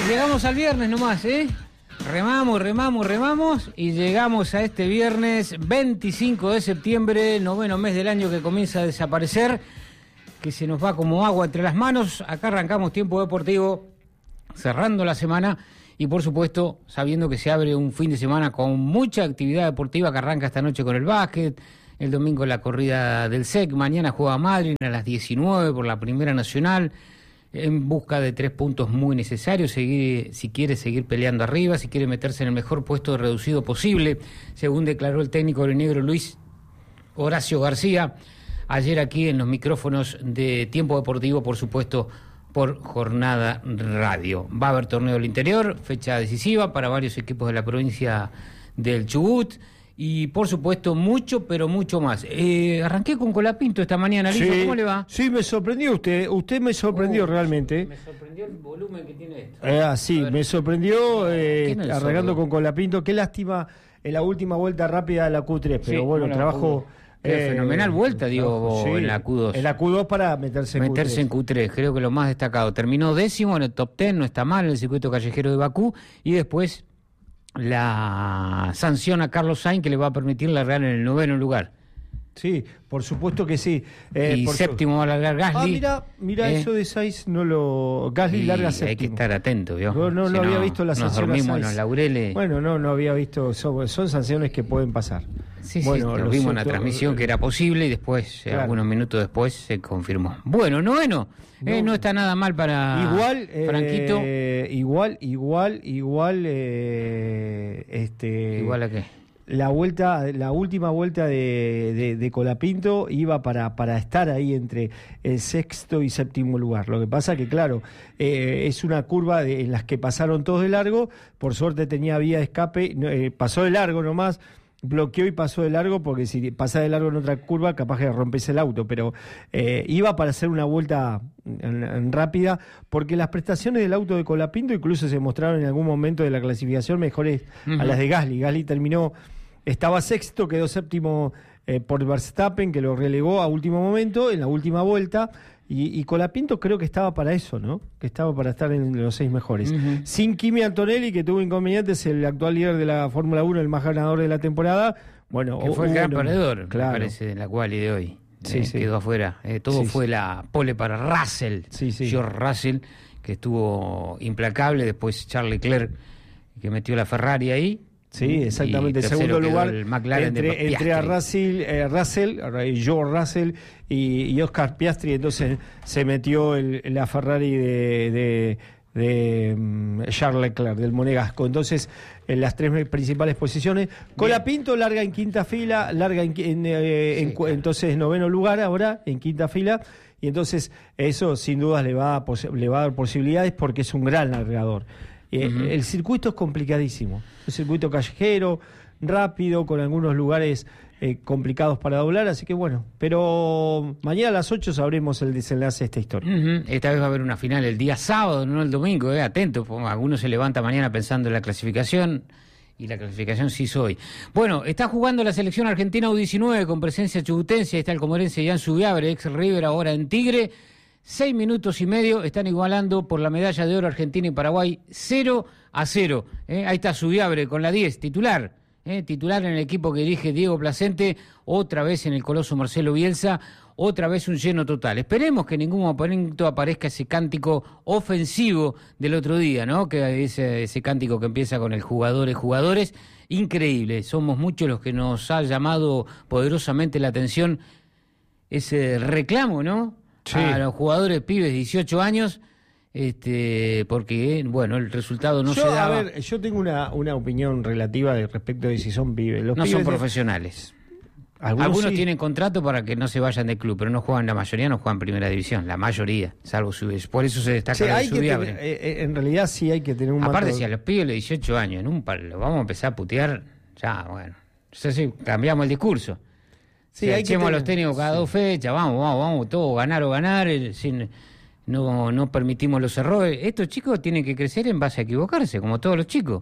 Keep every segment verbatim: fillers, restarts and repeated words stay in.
Llegamos al viernes nomás, ¿eh? Remamos, remamos, remamos y llegamos a este viernes veinticinco de septiembre, noveno mes del año que comienza a desaparecer, que se nos va como agua entre las manos. Acá arrancamos Tiempo Deportivo, cerrando la semana y por supuesto sabiendo que se abre un fin de semana con mucha actividad deportiva que arranca esta noche con el básquet, el domingo la corrida del S E C, mañana juega Madrid a las diecinueve por la Primera Nacional, en busca de tres puntos muy necesarios, seguir, si quiere seguir peleando arriba, si quiere meterse en el mejor puesto reducido posible, según declaró el técnico negro Luis Horacio García, ayer aquí en los micrófonos de Tiempo Deportivo, por supuesto, por Jornada Radio. Va a haber torneo del interior, fecha decisiva para varios equipos de la provincia del Chubut, y por supuesto mucho, pero mucho más. Eh, arranqué con Colapinto esta mañana, Lito, sí, ¿cómo le va? Sí, me sorprendió usted, usted me sorprendió uh, realmente. Me sorprendió el volumen que tiene esto. Eh, ah, sí, me sorprendió eh, arrancando con Colapinto. Qué lástima en la última vuelta rápida de la Q tres, pero sí, bueno, trabajo... Eh, fenomenal vuelta, digo, sí, en la Q dos. En la Q dos para meterse en meterse Q tres. en Q tres, creo que lo más destacado. Terminó décimo en el top diez, no está mal en el circuito callejero de Bakú, y después la sanción a Carlos Sainz que le va a permitir largar en el noveno lugar. Sí, por supuesto que sí. Eh, y séptimo su... va a largar Gasly. Ah, mira, mira eh. eso de Sainz, no lo... Gasly y larga séptimo. Hay que estar atento, ¿vio? No, no, si no no había visto la sanción. Nos dormimos en los laureles. Bueno, no, no había visto, son, son sanciones que pueden pasar. Sí, bueno, sí, lo vimos en la transmisión que era posible y después, claro, algunos minutos después, se confirmó. Bueno, noveno, no, eh, no está nada mal para igual, Franquito. Eh, igual, igual, igual, eh, este... ¿Igual a qué? La vuelta, la última vuelta de, de, de Colapinto iba para, para estar ahí entre el sexto y séptimo lugar. Lo que pasa que, claro, eh, es una curva de, en las que pasaron todos de largo. Por suerte tenía vía de escape, eh, pasó de largo nomás, bloqueó y pasó de largo, porque si pasa de largo en otra curva, capaz que rompes el auto. Pero eh, iba para hacer una vuelta en, en rápida, porque las prestaciones del auto de Colapinto incluso se mostraron en algún momento de la clasificación mejores uh-huh. a las de Gasly. Gasly terminó... Estaba sexto, quedó séptimo eh, por Verstappen, que lo relegó a último momento, en la última vuelta, y, y Colapinto creo que estaba para eso, ¿no? Que estaba para estar en los seis mejores. Uh-huh. Sin Kimi Antonelli, que tuvo inconvenientes, el actual líder de la Fórmula uno, el más ganador de la temporada. Bueno, que fue el gran perdedor, claro, me parece, en la quali de hoy. Sí, eh, sí. Quedó afuera. Eh, todo sí, fue sí. la pole para Russell, sí, sí. George Russell, que estuvo implacable. Después Charles Leclerc, que metió la Ferrari ahí. Sí, exactamente. En segundo lugar, entre, entre a Russell, eh, Russell, George Russell y, y Oscar Piastri, entonces se metió el, la Ferrari de, de, de um, Charles Leclerc, del Monegasco. Entonces, en las tres principales posiciones, Colapinto larga en quinta fila, larga en, en, eh, sí, en claro. entonces noveno lugar ahora, en quinta fila, y entonces eso sin dudas le va a, le va a dar posibilidades porque es un gran largador. Eh, uh-huh. El circuito es complicadísimo, el circuito callejero, rápido, con algunos lugares eh, complicados para doblar, así que bueno, pero mañana a las ocho sabremos el desenlace de esta historia. Uh-huh. Esta vez va a haber una final el día sábado, no el domingo, eh, atento, algunos se levanta mañana pensando en la clasificación, y la clasificación sí hizo hoy. Bueno, está jugando la selección argentina U diecinueve con presencia chubutense, ahí está el comorense Jan Subiabre, ex River, ahora en Tigre. Seis minutos y medio, están igualando por la medalla de oro Argentina y Paraguay, cero a cero. ¿eh? Ahí está Subiabre con la diez, titular. ¿eh? Titular en el equipo que dirige Diego Placente, otra vez en el coloso Marcelo Bielsa, otra vez un lleno total. Esperemos que en ningún momento aparezca ese cántico ofensivo del otro día, ¿no? Que ese, ese cántico que empieza con el jugadores, jugadores. Increíble, somos muchos los que nos ha llamado poderosamente la atención ese reclamo, ¿no? Sí. A los jugadores pibes de dieciocho años, este, porque, bueno, el resultado no yo, se daba. A ver, yo tengo una, una opinión relativa de respecto de si son pibes. Los no pibes son profesionales. De... Algunos, Algunos sí. tienen contrato para que no se vayan del club, pero no juegan, la mayoría no juegan primera división, la mayoría, salvo su por eso se destaca sí, el hay Subiabre. Que tener, eh, en realidad sí hay que tener un Aparte, manto... si a los pibes de dieciocho años en un par lo vamos a empezar a putear, ya, bueno, no sé, cambiamos el discurso. Sí, si echemos tener... a los técnicos cada sí. dos fechas, vamos, vamos, vamos, todo, ganar o ganar, eh, sin, no, no permitimos los errores. Estos chicos tienen que crecer en base a equivocarse, como todos los chicos.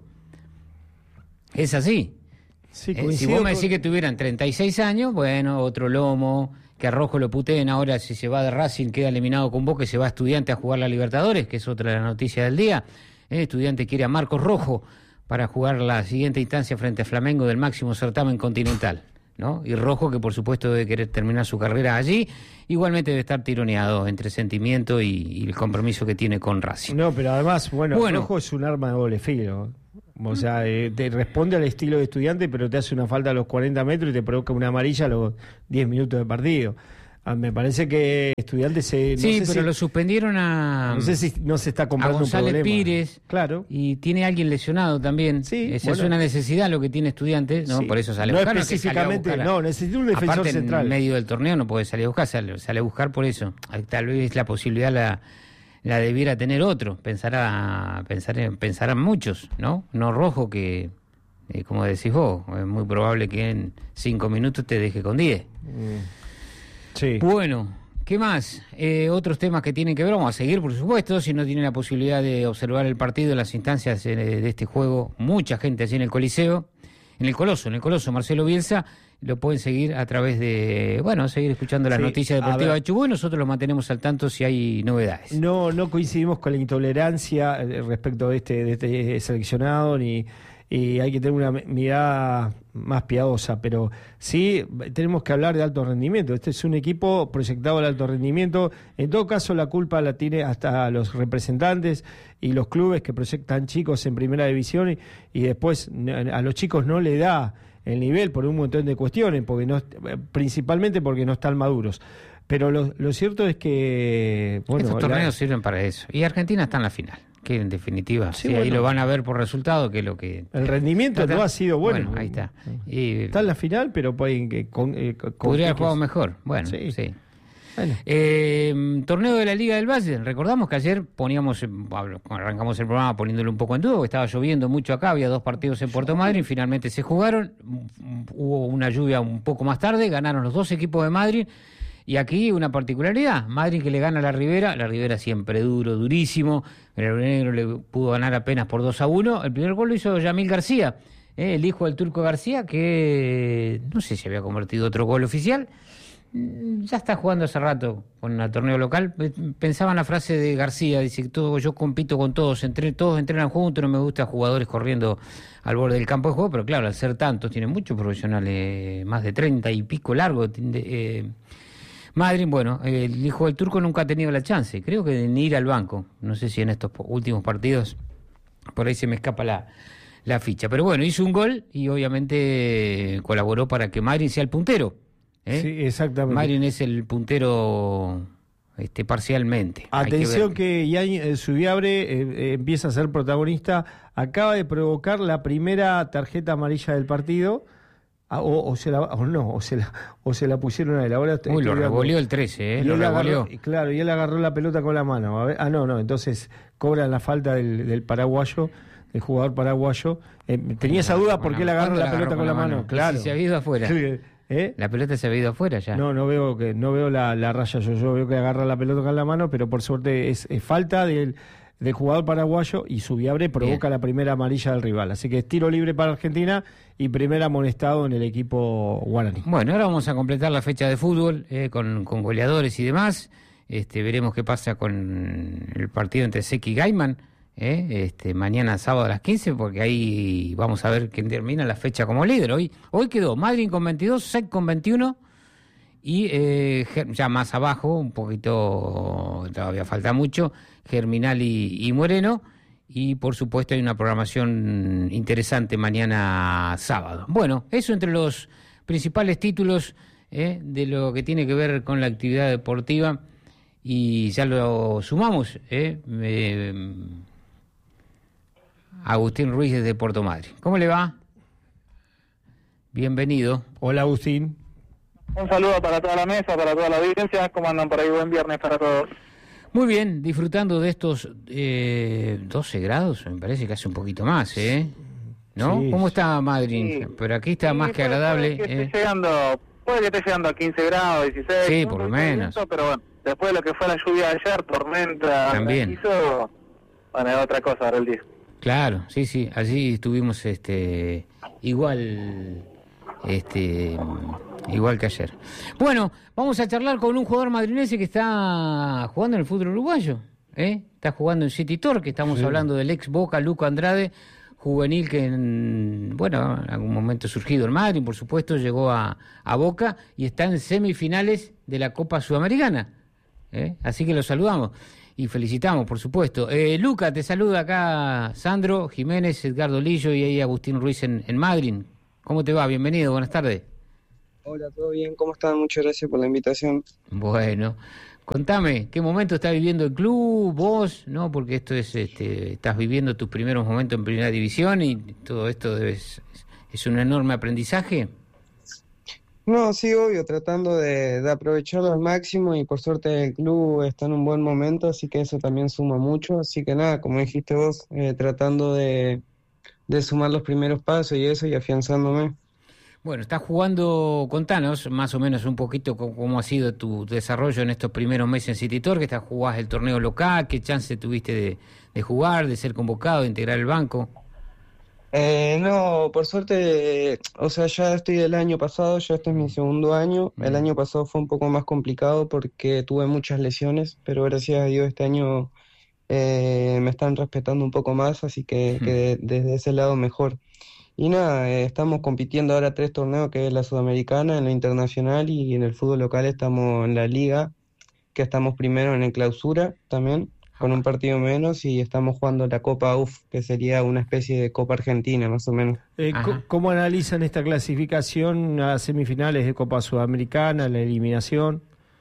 Es así. Sí, eh, si vos me decís con... que tuvieran treinta y seis años, bueno, otro lomo, que a Rojo lo puteen, ahora si se va de Racing queda eliminado con Boca y se va a Estudiantes a jugar la Libertadores, que es otra de las noticias del día. ¿eh? Estudiantes quiere a Marcos Rojo para jugar la siguiente instancia frente a Flamengo del máximo certamen continental, ¿no? Y Rojo, que por supuesto debe querer terminar su carrera allí, igualmente debe estar tironeado entre sentimiento y, y el compromiso que tiene con Racing. No, pero además, bueno, bueno Rojo es un arma de doble filo. O sea, eh, te responde al estilo de Estudiante, pero te hace una falta a los cuarenta metros y te provoca una amarilla a los diez minutos de partido. Ah, me parece que Estudiantes se... No sí, sé pero si, lo suspendieron a... No sé si no se está a comprando González un problema. Pires. Claro. Y tiene alguien lesionado también. Sí, Esa bueno. es una necesidad lo que tiene Estudiantes, ¿no? Sí. Por eso sale no a buscar. específicamente, no, que no, necesita un defensor Aparte, central. en medio del torneo no puede salir a buscar, sale, sale a buscar por eso. Tal vez la posibilidad la, la debiera tener otro. Pensará, pensar, pensarán muchos, ¿no? No Rojo, que, eh, como decís vos, es muy probable que en cinco minutos te deje con diez. Mm. Sí. Bueno, ¿qué más? Eh, otros temas que tienen que ver, vamos a seguir, por supuesto, si no tienen la posibilidad de observar el partido en las instancias eh, de este juego, mucha gente allí en el Coliseo, en el Coloso, en el Coloso, Marcelo Bielsa, lo pueden seguir a través de, bueno, seguir escuchando las Sí, noticias a deportivas ver. de Chubut y nosotros los mantenemos al tanto si hay novedades. No, no coincidimos con la intolerancia eh, respecto de este, de este seleccionado, ni y hay que tener una mirada más piadosa, pero sí tenemos que hablar de alto rendimiento. Este es un equipo proyectado al alto rendimiento. En todo caso, la culpa la tiene hasta los representantes y los clubes que proyectan chicos en primera división y, y después a los chicos no le da el nivel por un montón de cuestiones, porque no, principalmente porque no están maduros. Pero lo, lo cierto es que... bueno, Estos la- torneos sirven para eso. Y Argentina está en la final, que en definitiva, Sí, sí, bueno. ahí lo van a ver por resultado, que es lo que... el rendimiento Trata- no ha sido bueno. Bueno, ahí está. Y Está en la final, pero pueden que con, eh, con- podría haber con- jugado mejor. Bueno, Sí. sí. Bueno, Eh, torneo de la Liga del Valle. Recordamos que ayer poníamos, eh, hablo- arrancamos el programa poniéndolo un poco en duda, porque estaba lloviendo mucho acá, había dos partidos en Puerto Madryn, finalmente se jugaron, mm, hubo una lluvia un poco más tarde, ganaron los dos equipos de Madrid, y aquí una particularidad, Madrid que le gana a la Ribera, la Ribera siempre duro, durísimo, el Negro le pudo ganar apenas por dos a uno, el primer gol lo hizo Yamil García, eh, el hijo del Turco García, que no sé si había convertido otro gol oficial. Ya está jugando hace rato con el torneo local. Pensaba en la frase de García, dice, todo, yo compito con todos, entre, todos entrenan juntos, no me gusta jugadores corriendo al borde del campo de juego, pero claro, al ser tantos, tienen muchos profesionales, más de treinta y pico largos. Eh, Madrid, bueno, el hijo del Turco nunca ha tenido la chance, creo que de ni ir al banco. No sé si en estos últimos partidos, por ahí se me escapa la, la ficha. Pero bueno, hizo un gol y obviamente colaboró para que Madrid sea el puntero. ¿Eh? sí, exactamente. Marin es el puntero este, parcialmente. Hay Atención que ver. que Yañez eh, Subiabre eh, eh, empieza a ser protagonista. Acaba de provocar la primera tarjeta amarilla del partido. Ah, o, o se la o no, o se la o se la pusieron a él. Ahora estoy- Uy, lo estoy dando- revoleó el trece, ¿eh? Y Lo él revoleó. agarró, y claro, y él agarró la pelota con la mano. A ver, ah, no, no, entonces cobran la falta del, del paraguayo, del jugador paraguayo. Eh, tenía esa duda porque él agarra ¿Cuándo la pelota con la mano. Claro. Si se había ido afuera. ¿Eh? La pelota se había ido afuera ya. No, no veo que no veo la, la raya yo, yo veo que agarra la pelota con la mano, pero por suerte es, es falta del, del jugador paraguayo y Subiabre provoca Bien. la primera amarilla del rival. Así que es tiro libre para Argentina y primer amonestado en el equipo guaraní. Bueno, ahora vamos a completar la fecha de fútbol eh, con, con goleadores y demás. Este, veremos qué pasa con el partido entre Seki y Gaiman. ¿eh? Este, mañana sábado a las quince, porque ahí vamos a ver quién termina la fecha como líder. Hoy hoy quedó Madrid con veintidós, Sec con veintiuno y eh, Ger- ya más abajo, un poquito, todavía falta mucho, Germinal y, y Moreno. Y por supuesto hay una programación interesante mañana sábado. Bueno, eso entre los principales títulos ¿eh? de lo que tiene que ver con la actividad deportiva. Y ya lo sumamos, ¿eh? Eh, Agustín Ruiz desde Puerto Madryn. ¿Cómo le va? Bienvenido. Hola Agustín. Un saludo para toda la mesa, para toda la audiencia. ¿Cómo andan por ahí? Buen viernes para todos. Muy bien, disfrutando de estos eh, doce grados, me parece que hace un poquito más, ¿eh? ¿No? Sí. ¿Cómo está Madryn? Sí. Pero aquí está Sí, más que puede- agradable. Puede que, ¿eh? esté llegando, puede que esté llegando a quince grados, dieciséis. Sí, no por lo mucho menos. viento, pero bueno, después de lo que fue la lluvia de ayer, tormenta, También. granizo, bueno, es otra cosa ahora el día. Claro, sí, sí, allí estuvimos este igual este igual que ayer. Bueno, vamos a charlar con un jugador madrinense que está jugando en el fútbol uruguayo. ¿eh? Está jugando en City Torque, estamos sí. hablando del ex Boca, Luco Andrade, juvenil que, en, bueno, en algún momento surgido en Madrid, por supuesto, llegó a, a Boca y está en semifinales de la Copa Sudamericana. ¿eh? Así que lo saludamos y felicitamos, por supuesto. Eh, Luca, te saluda acá Sandro Jiménez, Edgardo Lillo y ahí Agustín Ruiz en, en Madrid. ¿Cómo te va? Bienvenido, buenas tardes. Hola, ¿todo bien? ¿Cómo están? Muchas gracias por la invitación. Bueno, contame, ¿qué momento está viviendo el club, vos? ¿No? Porque esto es, este, estás viviendo tus primeros momentos en Primera División y todo esto es, es un enorme aprendizaje. No, sí, obvio, tratando de, de aprovecharlo al máximo y por suerte el club está en un buen momento, así que eso también suma mucho. Así que nada, como dijiste vos, eh, tratando de, de sumar los primeros pasos y eso y afianzándome. Bueno, estás jugando, contanos más o menos un poquito cómo, cómo ha sido tu desarrollo en estos primeros meses en City Torque, que jugás el torneo local, qué chance tuviste de, de jugar, de ser convocado, de integrar el banco. Eh, no, por suerte, o sea, ya estoy del año pasado, ya este es mi segundo año. Mm. El año pasado fue un poco más complicado porque tuve muchas lesiones, pero gracias a Dios este año eh, me están respetando un poco más, así que, mm. que de, desde ese lado mejor. Y nada, eh, estamos compitiendo ahora tres torneos, que es la Sudamericana, en la Internacional y en el fútbol local estamos en la Liga, que estamos primero en el Clausura también, con un partido menos, y estamos jugando la Copa U F, que sería una especie de Copa Argentina, más o menos. Eh, ¿Cómo analizan esta clasificación a semifinales de Copa Sudamericana, la eliminación?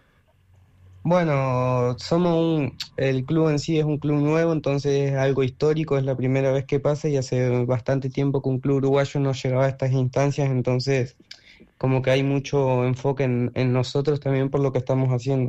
Bueno, somos un, el club en sí es un club nuevo, entonces es algo histórico, es la primera vez que pasa y hace bastante tiempo que un club uruguayo no llegaba a estas instancias, entonces como que hay mucho enfoque en, en nosotros también por lo que estamos haciendo.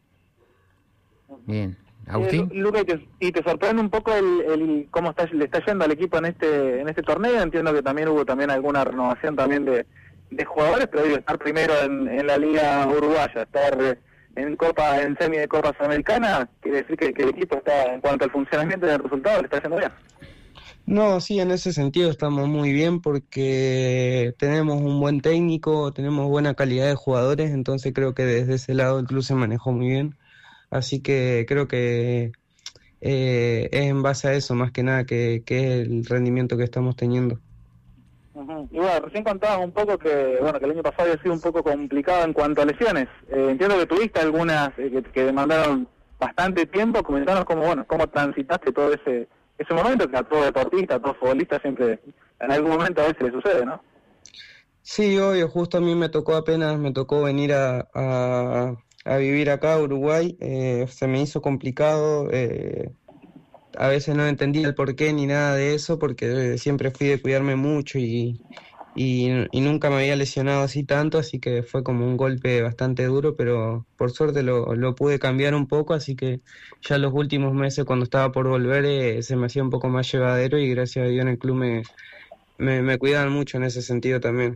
Bien. ¿Agustín? Eh, Luca, ¿y te, y te sorprende un poco el, el cómo está, le está yendo al equipo en este en este torneo? Entiendo que también hubo también alguna renovación también de, de jugadores, pero digo, estar primero en, en la liga uruguaya, estar en Copa, en semi de Copa Sudamericana, quiere decir que, que el equipo está, en cuanto al funcionamiento del resultado, le está haciendo bien. No, sí, en ese sentido estamos muy bien porque tenemos un buen técnico, tenemos buena calidad de jugadores, entonces creo que desde ese lado el club se manejó muy bien. Así que creo que eh, es en base a eso, más que nada, que, que es el rendimiento que estamos teniendo. Uh-huh. Y bueno, recién contabas un poco que bueno que el año pasado había sido un poco complicado en cuanto a lesiones. Eh, entiendo que tuviste algunas eh, que, que demandaron bastante tiempo. Comentanos cómo bueno cómo transitaste todo ese ese momento, que a todo deportista, a todo futbolista siempre en algún momento a veces le sucede, ¿no? Sí, obvio, justo a mí me tocó apenas, me tocó venir a, a, a vivir acá a Uruguay, eh, se me hizo complicado, eh, a veces no entendía el porqué ni nada de eso, porque siempre fui de cuidarme mucho y, y, y nunca me había lesionado así tanto, así que fue como un golpe bastante duro, pero por suerte lo, lo pude cambiar un poco, así que ya los últimos meses cuando estaba por volver eh, se me hacía un poco más llevadero y gracias a Dios en el club me, me, me cuidaban mucho en ese sentido también.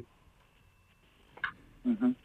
Uh-huh.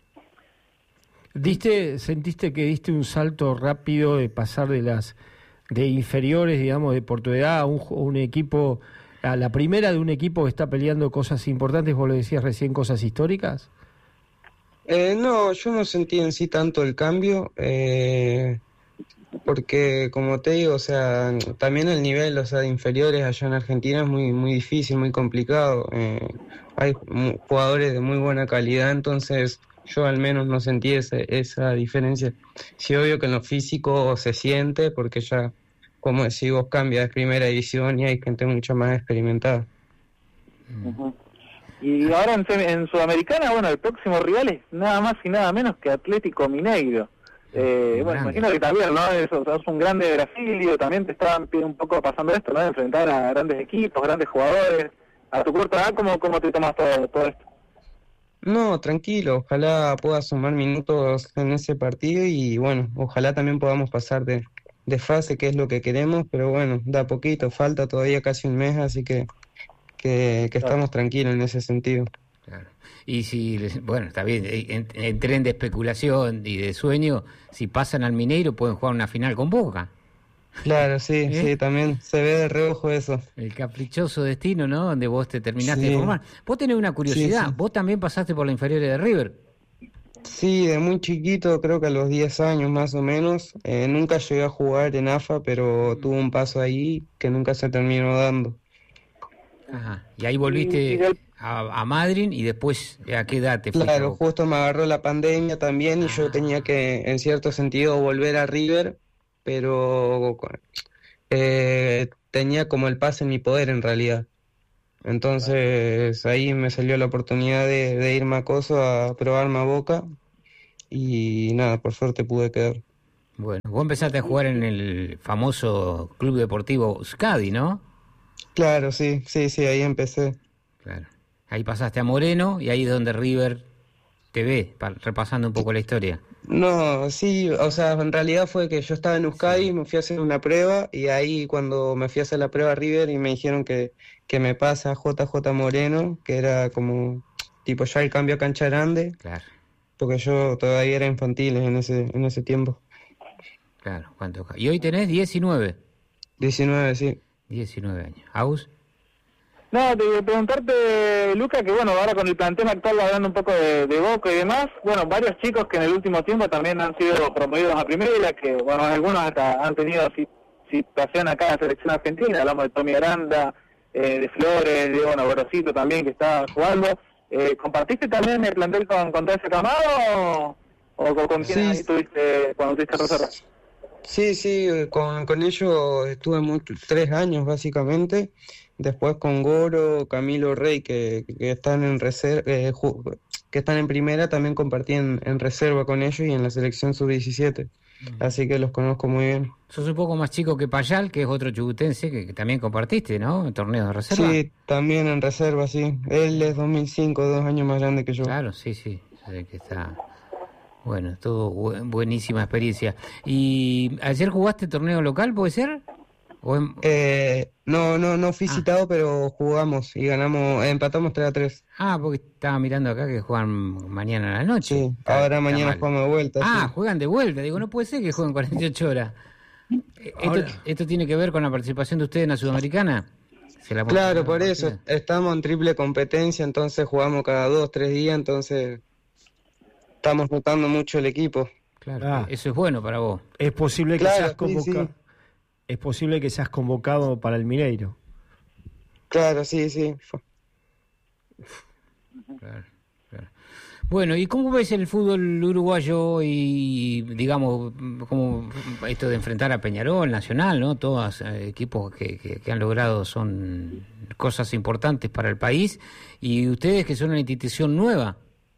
¿Diste, sentiste que diste un salto rápido de pasar de las de inferiores, digamos, de por tu edad a un, un equipo, a la primera de un equipo que está peleando cosas importantes? Vos lo decías recién, cosas históricas. Eh, no, yo no sentí en sí tanto el cambio, eh, porque como te digo, o sea, también el nivel, o sea, de inferiores allá en Argentina es muy muy difícil, muy complicado. Eh, hay jugadores de muy buena calidad, entonces yo al menos no sentí ese, esa diferencia. Sí, obvio que en lo físico se siente, porque ya, como decís vos, cambia de primera división y hay gente mucho más experimentada. Uh-huh. Y ahora en, en Sudamericana, bueno, el próximo rival es nada más y nada menos que Atlético Mineiro. Eh, bueno, imagino que también, ¿no? Eso, es un grande de Brasil y también te estaban un poco pasando esto, ¿no? De enfrentar a grandes equipos, grandes jugadores. A tu corta edad, ¿cómo, cómo te tomas todo, todo esto? No, tranquilo, ojalá pueda sumar minutos en ese partido y bueno, ojalá también podamos pasar de, de fase, que es lo que queremos, pero bueno, da poquito, falta todavía casi un mes, así que, que, que estamos tranquilos en ese sentido. Claro. Y si, bueno, está bien, en, en tren de especulación y de sueño, si pasan al Mineiro pueden jugar una final con Boca. Claro, sí, ¿Eh? sí, también se ve de reojo eso. El caprichoso destino, ¿no? Donde vos te terminaste sí. de formar. Vos tenés una curiosidad, sí, sí. Vos también pasaste por la inferiores de River. Sí, de muy chiquito, creo que a los diez años más o menos. Eh, nunca llegué a jugar en A F A, pero tuve un paso ahí que nunca se terminó dando. Ajá. Y ahí Y, y volviste del- a, a Madrid y después, ¿a qué edad te fuiste a Claro, Boca? justo me agarró la pandemia también y yo tenía Ah, que, en cierto sentido, volver a River, pero eh, tenía como el pase en mi poder en realidad. Entonces ahí me salió la oportunidad de, de irme a Coso a probarme a Boca y nada, por suerte pude quedar. bueno, vos empezaste a jugar en el famoso Club Deportivo Euskadi, ¿no? Claro, sí, sí, sí, ahí empecé. Claro. Ahí pasaste a Moreno y ahí es donde River te ve, pa- repasando un poco la historia. No, sí, o sea, en realidad fue que yo estaba en Euskadi, me fui a hacer una prueba y ahí cuando me fui a hacer la prueba a River y me dijeron que, que me pasa a J J Moreno, que era como tipo ya el cambio a cancha grande, Claro, porque yo todavía era infantil en ese, en ese tiempo. claro. ¿Cuánto? Y hoy tenés diecinueve, diecinueve, sí. diecinueve años. ¿Aus? No, te preguntarte, Luca, que bueno, ahora con el plantel actual hablando un poco de, de Boca y demás, bueno, varios chicos que en el último tiempo también han sido promovidos a primera, que bueno, algunos hasta han tenido si- situación acá en la selección argentina, hablamos de Tommy Aranda, eh, de Flores, Diego Navarrocito también que está jugando. Eh, ¿Compartiste también el plantel con, con todo ese camado o, o con quién Sí, ahí estuviste cuando estuviste reserva? sí, sí, con, con ellos estuve mucho, tres años básicamente. Después con Goro, Camilo Rey, que, que están en reserva, que están en primera, también compartí en, en reserva con ellos y en la selección sub diecisiete. Así que los conozco muy bien. Sos un poco más chico que Payal, que es otro chubutense que, que también compartiste, ¿no? En torneos de reserva. Sí, también en reserva, sí. Él es dos mil cinco, dos años más grande que yo. Claro, sí, sí. Sé que está. Bueno, todo bu- buenísima experiencia. ¿Y ayer jugaste torneo local, puede ser? ¿O en- Eh, no, no, no fui Ah. citado, pero jugamos y ganamos, empatamos tres a tres. Ah, porque estaba mirando acá que juegan mañana a la noche. Sí, Está- ahora está mañana mal. jugamos de vuelta. Ah, sí. juegan de vuelta. Digo, no puede ser que jueguen cuarenta y ocho horas. Eh, ¿Esto, Ahora- esto tiene que ver con la participación de ustedes en la Sudamericana? ¿Se la Claro, la por eso partida? estamos en triple competencia, entonces jugamos cada dos, tres días, entonces estamos notando mucho el equipo. Claro, Ah. eso es bueno para vos. Es posible que Claro, seas sí, convocado. sí. Es posible que seas convocado para el Mineiro. Claro, sí, sí. Claro, claro. Bueno, ¿y cómo ves el fútbol uruguayo y, digamos, como esto de enfrentar a Peñarol, Nacional, ¿no? Todos eh, equipos que, que, que han logrado son cosas importantes para el país y ustedes que son una institución nueva.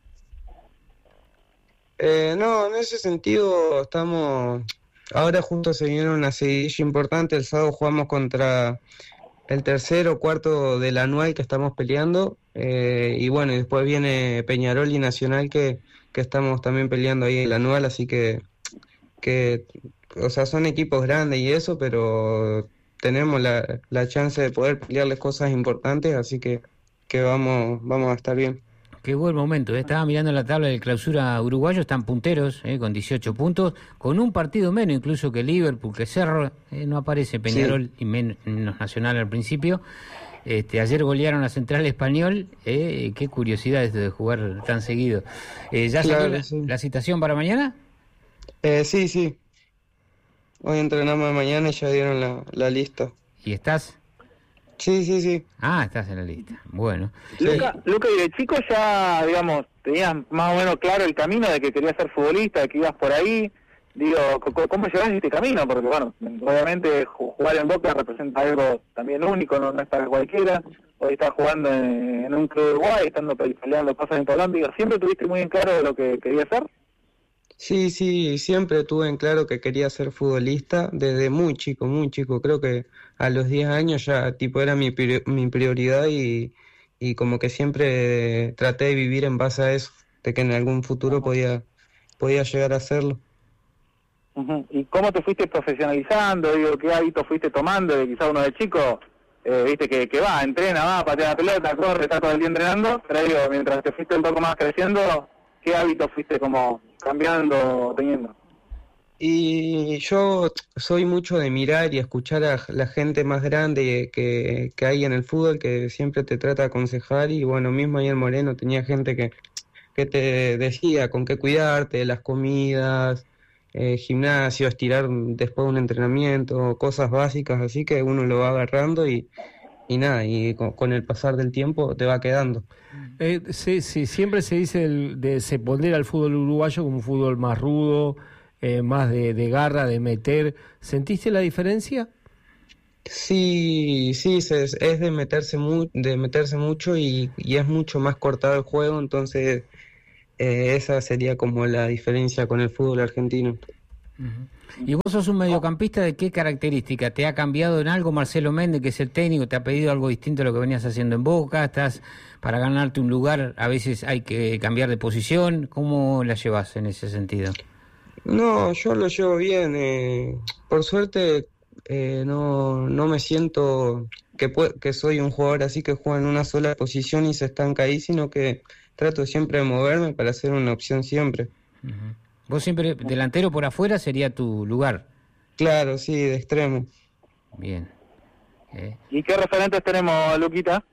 Eh, no, en ese sentido estamos... Ahora justo se viene una seguidilla importante, el sábado jugamos contra el tercero o cuarto del anual que estamos peleando, eh, y bueno, y después viene Peñarol y Nacional que, que estamos también peleando ahí el anual, así que, que, o sea, son equipos grandes y eso, pero tenemos la, la chance de poder pelearles cosas importantes, así que, que vamos, vamos a estar bien. Qué buen momento, ¿eh? Estaba mirando la tabla de clausura uruguayo, están punteros, ¿eh? Con dieciocho puntos, con un partido menos incluso que Liverpool, que Cerro, ¿eh? No aparece Peñarol y menos Nacional al principio. Este, ayer golearon a Central Español, ¿eh? Qué curiosidad esto de jugar tan seguido. Eh, ¿Ya salió Claro, la, sí. la citación para mañana? Eh, sí, sí, hoy entrenamos de mañana y ya dieron la, la lista. ¿Y estás? Sí, sí, sí. Ah, estás en la lista. Bueno. Luca, Luca, y de chico ya, digamos, tenías más o menos claro el camino de que querías ser futbolista, de que ibas por ahí. Digo, c- ¿cómo llegaste este camino? Porque, bueno, obviamente ju- jugar en Boca representa algo también único, no, no es para cualquiera. Hoy estás jugando en, en un club de Uruguay, estando pe- peleando cosas importantes. Digo, ¿siempre tuviste muy en claro de lo que querías hacer? Sí, sí, siempre tuve en claro que quería ser futbolista desde muy chico, muy chico. Creo que a los diez años ya tipo era mi, prior- mi prioridad y, y como que siempre traté de vivir en base a eso, de que en algún futuro podía, podía llegar a hacerlo. Ujú. ¿Y cómo te fuiste profesionalizando? Digo, ¿qué hábitos fuiste tomando? De quizá uno de chico, eh, viste que, que va, entrena, va, patea la pelota, corre, está todo el día entrenando, pero digo, mientras te fuiste un poco más creciendo, ¿qué hábitos fuiste como cambiando, teniendo? Y yo soy mucho de mirar y escuchar a la gente más grande que, que hay en el fútbol, que siempre te trata de aconsejar, y bueno, mismo ahí en Moreno tenía gente que que te decía con qué cuidarte, las comidas, eh, gimnasio, estirar después de un entrenamiento, cosas básicas, así que uno lo va agarrando y, y nada, y con, con el pasar del tiempo te va quedando. Eh, sí, sí, siempre se dice el, de, se pondera al fútbol uruguayo como un fútbol más rudo, eh, más de, de garra, de meter. ¿Sentiste la diferencia? Sí, sí, se- es de meterse mu- de meterse mucho y, y es mucho más cortado el juego, entonces eh, esa sería como la diferencia con el fútbol argentino. Ujú. ¿Y vos sos un mediocampista de qué característica? ¿Te ha cambiado en algo Marcelo Méndez, que es el técnico? ¿Te ha pedido algo distinto a lo que venías haciendo en Boca? ¿Estás para ganarte un lugar? A veces hay que cambiar de posición. ¿Cómo la llevas en ese sentido? No, yo lo llevo bien. Eh, por suerte, eh, no, no me siento que, pue- que soy un jugador así que juega en una sola posición y se estanca ahí, sino que trato siempre de moverme para ser una opción siempre. Ujú. Vos siempre, delantero por afuera sería tu lugar. Claro, sí, de extremo. Bien. Eh, ¿Y qué referentes tenemos, Luquita?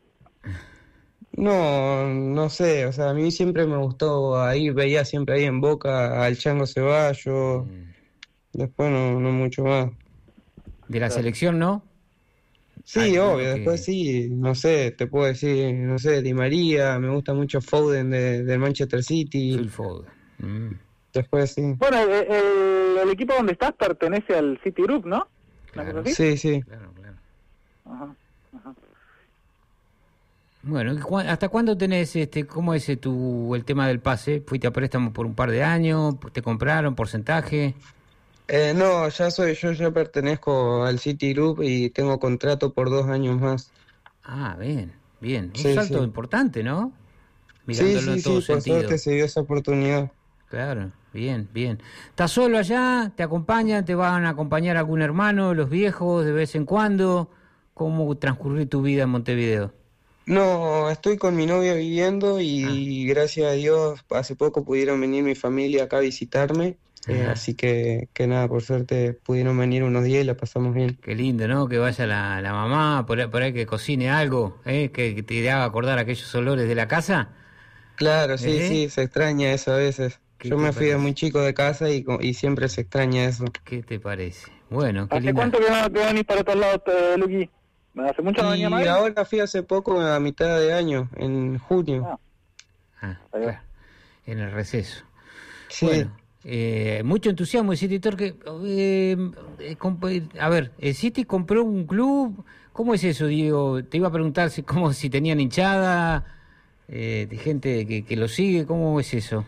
No, no sé, o sea, a mí siempre me gustó ahí, veía siempre ahí en Boca al Chango Ceballos, después no, no mucho más. De la selección, ¿no? Sí, Hay uno obvio, que- después sí, no sé, te puedo decir, no sé, Di María, me gusta mucho Foden de, del Manchester City, Phil Foden. Mm, después sí. Bueno, el, el- el equipo donde estás pertenece al City Group, ¿no? ¿Una claro, cosa así? Sí, sí. claro, claro. Ajá, ajá. Bueno, ¿y cu- ¿hasta cuándo tenés, este, cómo es eh, tu, el tema del pase? ¿Fuiste a préstamo por un par de años? ¿Te compraron porcentaje? Eh, no, ya soy, yo ya pertenezco al City Group y tengo contrato por dos años más. Ah, bien, bien. Un Sí, salto sí. importante, ¿no? Sí, Mirándolo sí, en todo sí, por sentido. suerte se dio esa oportunidad. Claro, bien, bien. ¿Estás solo allá? ¿Te acompañan? ¿Te van a acompañar algún hermano, los viejos, de vez en cuando? ¿Cómo transcurrir tu vida en Montevideo? No, estoy con mi novia viviendo Ah, y gracias a Dios hace poco pudieron venir mi familia acá a visitarme, eh, ajá. así que, que nada, por suerte pudieron venir unos días y la pasamos bien. Qué lindo, ¿no? Que vaya la, la mamá, por ahí, por ahí que cocine algo, ¿eh? Que, que te haga acordar aquellos olores de la casa. Claro, sí, ¿Eh? sí, se extraña eso a veces. ¿Qué Yo te me fui de parece? muy chico de casa y, co- y siempre se extraña eso. ¿Qué te parece? Bueno, qué ¿Hace linda. cuánto que no que venís para estos lados, eh, Luqui? ¿Hace mucho no venía a Y Madrid? ahora fui hace poco, a mitad de año, en junio. Ah, Ah, ahí va. claro, en el receso. Sí. Bueno, eh, mucho entusiasmo de City Torque. Eh, eh, comp- a ver, ¿el City compró un club? ¿Cómo es eso, Diego? Te iba a preguntar si, cómo, si tenían hinchada, eh, de gente que, que lo sigue, ¿cómo es eso?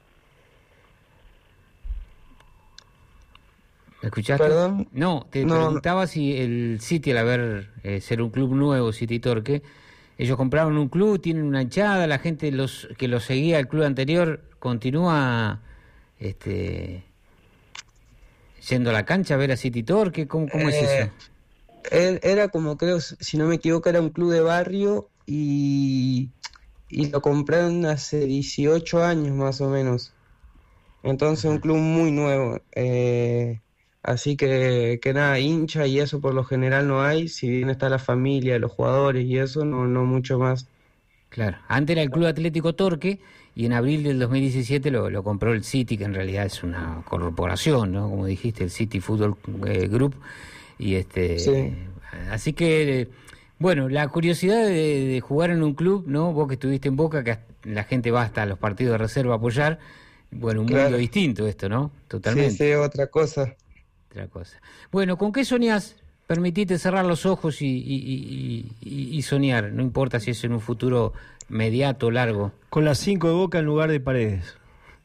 ¿Me escuchaste? ¿Perdón? No, te No, no. preguntaba si el City, al haber eh, ser un club nuevo, City Torque, ellos compraron un club, tienen una hinchada, la gente los que lo seguía el club anterior continúa este yendo a la cancha a ver a City Torque, ¿cómo, cómo es Eh, eso? él era como, creo, si no me equivoco, era un club de barrio y, y lo compraron hace dieciocho años más o menos. Entonces un club muy nuevo. Eh, así que, que nada, hincha y eso por lo general no hay. Si bien está la familia, los jugadores y eso, no, no mucho más. Claro, antes era el Club Atlético Torque y en abril del dos mil diecisiete lo, lo compró el City, que en realidad es una corporación, ¿no? Como dijiste, el City Football eh, Group. Y este, Sí. así que, eh, bueno, la curiosidad de, de jugar en un club, ¿no? Vos que estuviste en Boca, que hasta- la gente va hasta los partidos de reserva a apoyar. Bueno, un mundo Claro. distinto esto, ¿no? Sí, Totalmente. sí, otra cosa. Otra cosa. Bueno, ¿con qué soñás? Permitite cerrar los ojos y, y, y, y- y soñar, no importa si es en un futuro mediato o largo. Con las cinco de Boca en lugar de Paredes.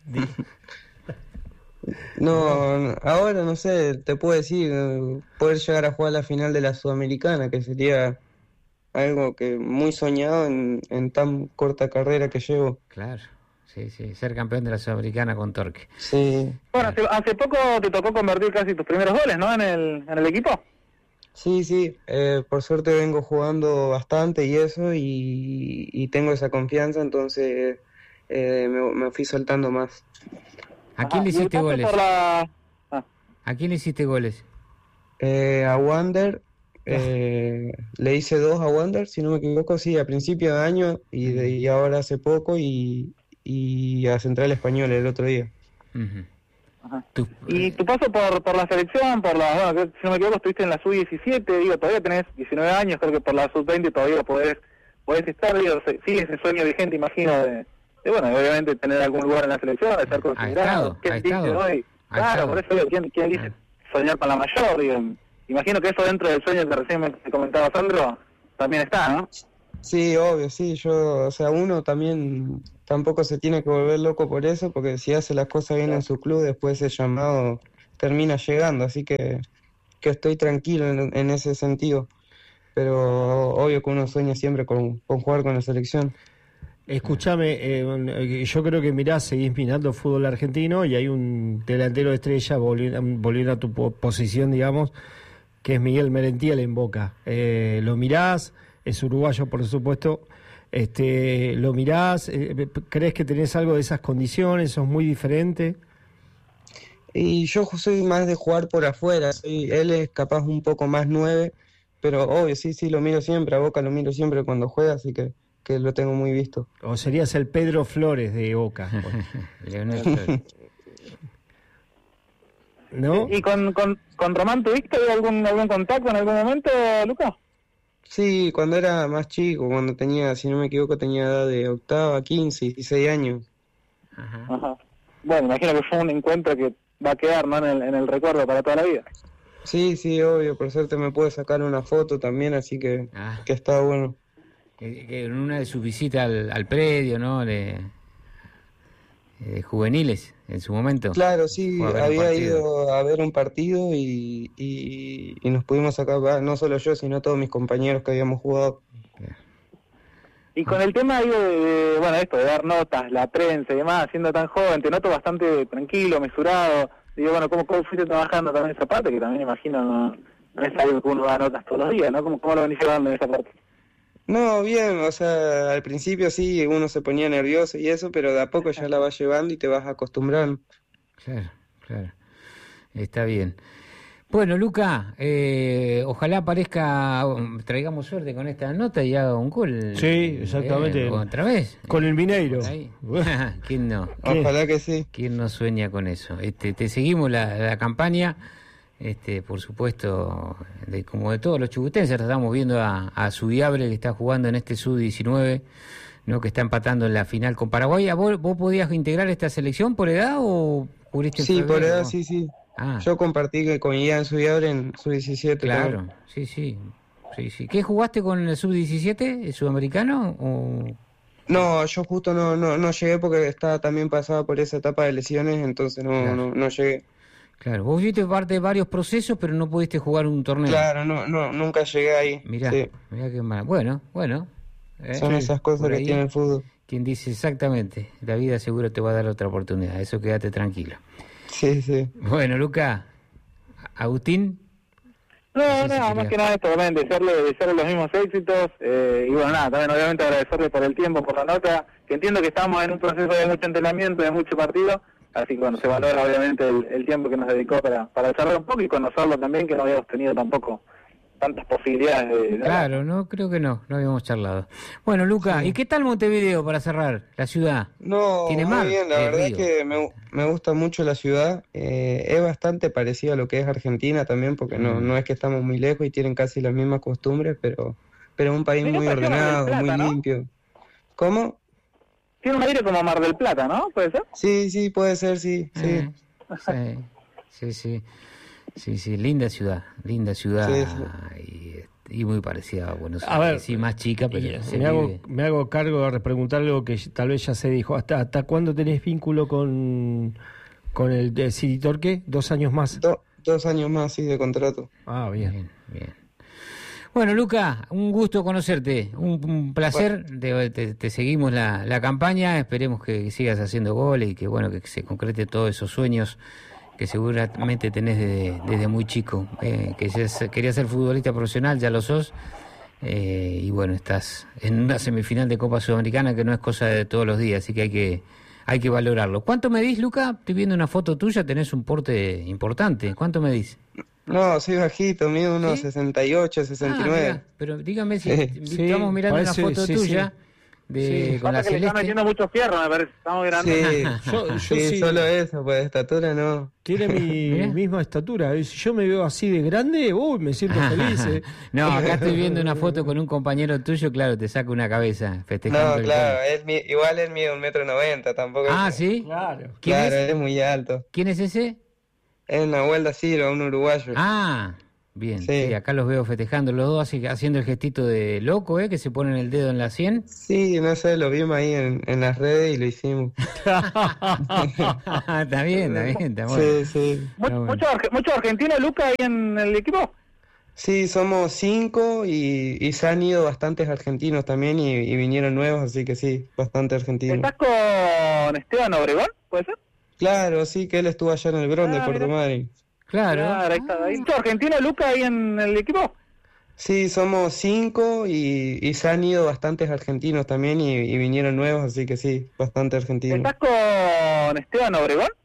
No, no, ahora no sé, te puedo decir, eh, poder llegar a jugar la final de la Sudamericana, que sería algo que muy soñado en, en tan corta carrera que llevo. Claro, sí, sí, ser campeón de la Sudamericana con Torque. Sí, Bueno, hace, hace poco te tocó convertir casi tus primeros goles, ¿no? En el, en el equipo. sí, sí, eh, por suerte vengo jugando bastante y eso, y, y tengo esa confianza, entonces eh, me, me fui soltando más. ¿A quién le Ajá, y el hiciste paso goles? por la... Ah, ¿A quién le hiciste goles? Eh, a Wander, eh, le hice dos a Wander, si no me equivoco, sí, a principio de año y, de, y ahora hace poco, y, y a Central Español el otro día. Uh-huh. Ajá. Y tu paso por por la selección, por la, bueno, si no me equivoco, estuviste en la sub diecisiete, digo, todavía tenés diecinueve años, creo que por la sub veinte todavía podés, podés estar, digo, sigue ese sueño vigente, imagino, de, de, bueno, obviamente tener algún lugar en la selección, de ser considerado. ¿Quién dice hoy? Claro, por eso digo, ¿quién, quién dice soñar con la mayor? Digo, imagino que eso dentro del sueño que recién me comentaba Sandro, también está, ¿no? Sí, obvio, sí, yo, o sea, uno también tampoco se tiene que volver loco por eso, porque si hace las cosas bien en su club, después ese llamado termina llegando, así que, que estoy tranquilo en, en ese sentido, pero obvio que uno sueña siempre con, con jugar con la selección. Escúchame, eh, yo creo que mirás, seguís mirando fútbol argentino y hay un delantero estrella, volviendo, volviendo a tu po- posición, digamos, que es Miguel Merentiel en Boca. Eh, ¿Lo mirás? Es uruguayo, por supuesto. Este, ¿Lo mirás? Eh, ¿Crees que tenés algo de esas condiciones? ¿Sos muy diferente? Y yo soy más de jugar por afuera, soy, él es capaz un poco más nueve, pero obvio, sí, sí, lo miro siempre, a Boca lo miro siempre cuando juega, así que, que lo tengo muy visto. ¿O serías el Pedro Flores de Boca? Leonel Flores. ¿No? ¿Y con, con, con Román tuviste algún, algún contacto en algún momento, Lucas? Sí, cuando era más chico, cuando tenía, si no me equivoco, tenía edad de octava, quince, dieciséis años. Ajá. Ajá. Bueno, imagino que fue un encuentro que va a quedar, ¿no?, en el, en el recuerdo para toda la vida. Sí, sí, obvio, por suerte me pude sacar una foto también, así que, Ah. que está bueno. Que, que en una de sus visitas al, al predio, ¿no? De, de juveniles, en su momento. Claro, sí, Fue a ver un había partido. ido a ver un partido y, y, y nos pudimos sacar, va, no solo yo, sino todos mis compañeros que habíamos jugado. Y con el tema, digo, de, de, bueno, esto de dar notas, la prensa y demás, siendo tan joven, te noto bastante tranquilo, mesurado. Digo, bueno, ¿cómo, cómo fuiste trabajando también esa parte? Que también imagino no, no es algo que uno da notas todos los días, ¿no? ¿Cómo, cómo lo venís llevando en esa parte? No, bien, o sea, al principio sí, uno se ponía nervioso y eso, pero de a poco ya la vas llevando y te vas acostumbrando. Claro, claro. Está bien. Bueno, Luca, eh, ojalá aparezca, traigamos suerte con esta nota y haga un gol. Sí, exactamente. Eh, otra vez. Con el Mineiro. Por ahí. ¿Quién no? ¿Qué? Ojalá que sí. ¿Quién no sueña con eso? Este, te seguimos la, la campaña, este, por supuesto, de, como de todos los chubutenses, estamos viendo a, a Subiabre que está jugando en este sub diecinueve, ¿no? Que está empatando en la final con Paraguay. ¿A ¿Vos, vos podías integrar esta selección por edad o cubriste en Sí, por febrero? edad, sí, sí. Ah, Yo compartí que con Ian Subiabre en su diecisiete. claro, también. sí, sí, sí, sí. ¿Qué jugaste con el sub diecisiete, el sudamericano? O... No, yo justo no, no, no llegué porque estaba también pasada por esa etapa de lesiones, entonces no, Claro. no, no llegué. Claro, vos fuiste parte de varios procesos, pero no pudiste jugar un torneo. Claro, no, no, nunca llegué ahí. Mirá, Sí, mirá qué mal. Bueno, bueno. eh, son esas cosas por que ahí, tiene el fútbol. Quien dice exactamente, la vida seguro te va a dar otra oportunidad, eso quédate tranquilo. Sí, sí. Bueno, Luca, Agustín. No, No sé si nada, quería- más que nada esto, también desearle, desearle los mismos éxitos, eh, y bueno, nada, también obviamente agradecerle por el tiempo, por la nota, que entiendo que estamos en un proceso de mucho entrenamiento, de mucho partido, así que bueno, se valora obviamente el, el tiempo que nos dedicó para, para charlar un poco y conocerlo también, que no habíamos tenido tampoco tantas posibilidades de... de Claro, no, creo que no, no habíamos charlado. Bueno, Luca, ¿y qué tal Montevideo para cerrar? La ciudad. No, ¿Tiene muy mar? bien, la Eh, verdad es río. que me, me gusta mucho la ciudad, eh, es bastante parecida a lo que es Argentina también, porque no, Mm. no es que estamos muy lejos y tienen casi las mismas costumbres, pero, pero es un país Tiene muy pareció Mar del ordenado, Plata, muy ¿no? limpio. ¿Cómo? Tiene un aire como Mar del Plata, ¿no? ¿Puede ser? Sí, sí, puede ser, sí, sí. Eh, sí, sí, sí, sí, sí, linda ciudad, linda ciudad Sí, y, y muy parecida a Buenos A Aires, ver, sí, más chica, pero se me, hago, vive. me hago cargo de preguntar algo que tal vez ya se dijo. ¿Hasta, hasta cuándo tenés vínculo con, con el de City Torque? ¿Dos años más? Do- dos años más, sí, de contrato. Ah, bien. Bien, bien. Bueno, Luca, un gusto conocerte, un, un placer, te, te- te seguimos la, la campaña, esperemos que sigas haciendo goles y que bueno que se concrete todos esos sueños que seguramente tenés desde, desde muy chico, eh, que seas- querías ser futbolista profesional, ya lo sos, eh, y bueno, estás en una semifinal de Copa Sudamericana que no es cosa de todos los días, así que hay que hay que valorarlo. ¿Cuánto medís, Luca? Estoy viendo una foto tuya, tenés un porte importante, ¿cuánto medís? No, soy bajito, mido unos ¿Sí? sesenta y ocho, Ah, sesenta y nueve. mirá, pero dígame si Sí. estamos Sí, mirando parece- una foto sí, tuya de, Sí. con la Pasa que le está celeste. metiendo mucho fierro, me parece. Estamos grandes. Sí, Yo, yo sí, sí- solo eso, pues de estatura no. Tiene mi Mirá. misma estatura. Si yo me veo así de grande, uy, me siento feliz. eh. No, acá estoy viendo una foto con un compañero tuyo, claro, te saca una cabeza festejando No, el claro, gol. él, mi- igual él mide un metro noventa, tampoco Ah, es... ¿sí? Claro. ¿Quién Claro, es? él es muy alto. ¿Quién es ese? Es Nahuel da Silva, un uruguayo. Ah, bien, sí. Sí. Acá los veo festejando los dos, así, haciendo el gestito de loco, ¿eh? Que se ponen el dedo en la sien. Sí, no sé, lo vimos ahí en, en las redes y lo hicimos. Está bien, está bien, está bueno. Sí, sí. Mu- bueno. ¿Muchos arge- muchos argentinos, Luca, ahí en el equipo? Sí, somos cinco y, y se han ido bastantes argentinos también y, y vinieron nuevos, así que sí, bastante argentinos. ¿Estás con Esteban Obregón? ¿Puede ser? Claro, sí, que él estuvo allá en el Bron de Ah, Puerto mira. Madryn. Claro. Claro, ahí está. Ahí. ¿Muchos argentinos, Luca, ahí en el equipo? Sí, somos cinco y, y se han ido bastantes argentinos también y, y vinieron nuevos, así que sí, bastante argentinos. ¿Estás con Esteban Obregón?